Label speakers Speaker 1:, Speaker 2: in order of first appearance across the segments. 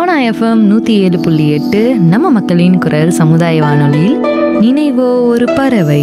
Speaker 1: Sona FM 107.8 நம்ம மக்களின் குரல் சமுதாய வானொலியில் நினைவோ ஒரு பறவை.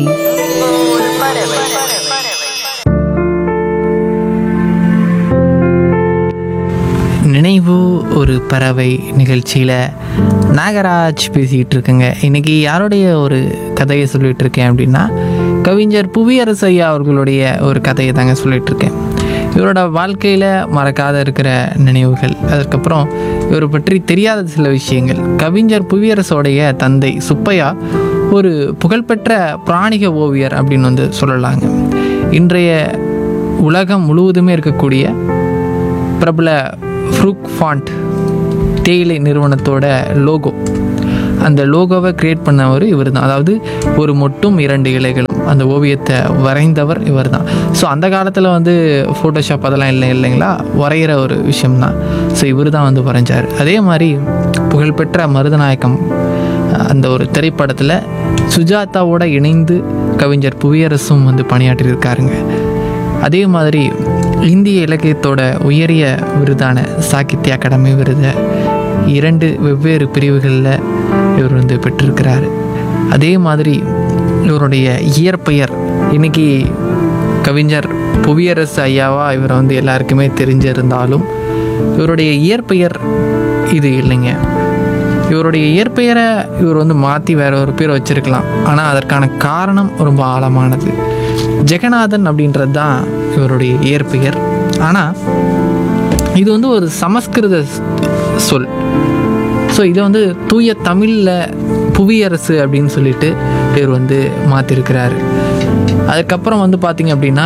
Speaker 2: நினைவு ஒரு பறவை நிகழ்ச்சியில் நாகராஜ் பேசிக்கிட்டு இருக்குங்க. இன்றைக்கி யாருடைய ஒரு கதையை சொல்லிகிட்டு இருக்கேன் அப்படின்னா, கவிஞர் புவியரசு ஐயா அவர்களுடைய ஒரு கதையை தாங்க சொல்லிகிட்ருக்கேன். இவரோட வாழ்க்கையில் மறக்காத இருக்கிற நினைவுகள், அதுக்கப்புறம் இவரை பற்றி தெரியாத சில விஷயங்கள். கவிஞர் புவியரசோடைய தந்தை சுப்பையா ஒரு புகழ்பெற்ற பிராணிக ஓவியர் அப்படின்னு சொல்லலாங்க. இன்றைய உலகம் முழுவதுமே இருக்கக்கூடிய பிரபல ஃப்ரூக் ஃபாண்ட் தேயிலை நிறுவனத்தோட லோகோ, அந்த லோகோவை க்ரியேட் பண்ணவர் இவர் தான். அதாவது ஒரு மொட்டும் 2 இலைகளும் அந்த ஓவியத்தை வரைந்தவர் இவர் தான். ஸோ அந்த காலத்தில் ஃபோட்டோஷாப் அதெல்லாம் இல்லைங்களா, வரைகிற ஒரு விஷயம்தான். ஸோ இவர் தான் வரைஞ்சார். அதே மாதிரி புகழ்பெற்ற மருதநாயகம் அந்த ஒரு திரைப்படத்தில் சுஜாதாவோட இணைந்து கவிஞர் புவியரசும் பணியாற்றியிருக்காருங்க. அதே மாதிரி இந்திய இலக்கியத்தோட உயரிய விருதான சாகித்ய அகாடமி விருதை 2 வெவ்வேறு பிரிவுகளில் இவர் பெற்றிருக்கிறார். அதே மாதிரி இவருடைய இயற்பெயர், இன்றைக்கி கவிஞர் புவியரசு ஐயாவா இவரை எல்லாருக்குமே தெரிஞ்சிருந்தாலும் இவருடைய இயற்பெயர் இது இல்லைங்க. இவருடைய இயற்பெயரை இவர் மாற்றி வேற ஒரு பேரை வச்சிருக்கலாம். ஆனால் அதற்கான காரணம் ரொம்ப ஆழமானது. ஜெகநாதன் அப்படின்றது தான் இவருடைய இயற்பெயர். ஆனால் இது ஒரு சமஸ்கிருத சொல். ஸோ இதை தூய தமிழில் புவியரசு அப்படின்னு சொல்லிட்டு இவர் மாற்றிருக்கிறாரு. அதுக்கப்புறம் பார்த்திங்க அப்படின்னா,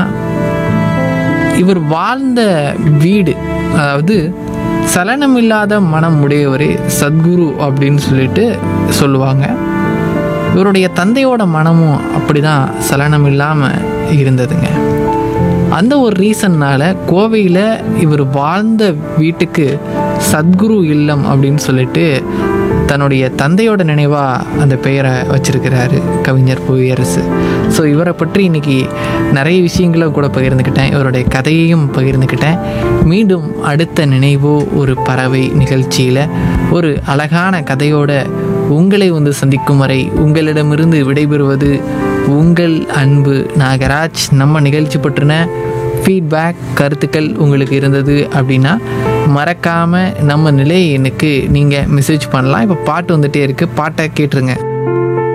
Speaker 2: இவர் வாழ்ந்த வீடு, அதாவது சலனமில்லாத மனம் உடையவரே சத்குரு அப்படின்னு சொல்லிட்டு சொல்லுவாங்க. இவருடைய தந்தையோட மனமும் அப்படி தான் சலனம் இல்லாமல் இருந்ததுங்க. அந்த ஒரு ரீசன்னால் கோவையில் இவர் வாழ்ந்த வீட்டுக்கு சத்குரு இல்லம் அப்படின்னு சொல்லிட்டு தன்னுடைய தந்தையோட நினைவாக அந்த பெயரை வச்சிருக்கிறாரு கவிஞர் புவியரசு. ஸோ இவரை பற்றி இன்றைக்கி நிறைய விஷயங்களை கூட பகிர்ந்துக்கிட்டேன், இவருடைய கதையையும் பகிர்ந்துக்கிட்டேன். மீண்டும் அடுத்த நினைவோ ஒரு பறவை நிகழ்ச்சியில் ஒரு அழகான கதையோட உங்களை சந்திக்கும் வரை உங்களிடமிருந்து விடைபெறுவது உங்கள் அன்பு நாகராஜ். நம்ம நிகழ்ச்சி பற்றின ஃபீட்பேக், கருத்துக்கள் உங்களுக்கு இருந்தது அப்படின்னா மறக்காமல் நம்ம நிலைய எண்ணுக்கு நீங்கள் மெசேஜ் பண்ணலாம். இப்போ பாட்டு வந்துகிட்டே இருக்குது, பாட்டை கேட்டுருங்க.